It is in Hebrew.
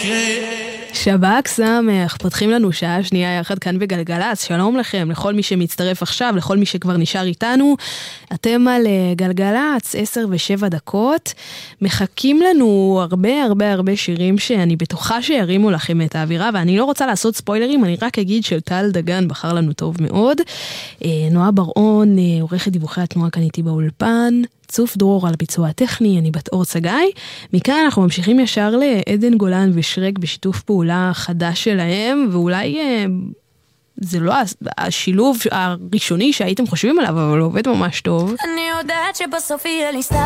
שבק שמח, פותחים לנו שעה שנייה יחד כאן בגלגלץ. שלום לכם, לכל מי שמצטרף עכשיו, לכל מי שכבר נשאר איתנו. אתם על גלגלץ, 10:07. מחכים לנו הרבה שירים שאני בטוחה שירימו לכם את האווירה, ואני לא רוצה לעשות ספוילרים, אני רק אגיד של טל דגן בחר לנו טוב מאוד. נועה ברעון, עורכת דיווחי התנועה כאן איתי באולפן. צוף דרור על ביצוע הטכני, אני בת אור צגי. מכאן אנחנו ממשיכים ישר לעדן גולן ושרק בשיתוף פעולה חדש שלהם, ואולי זה לא השילוב הראשוני שהייתם חושבים עליו, אבל הוא עובד ממש טוב. אני יודעת שבסוף יהיה לי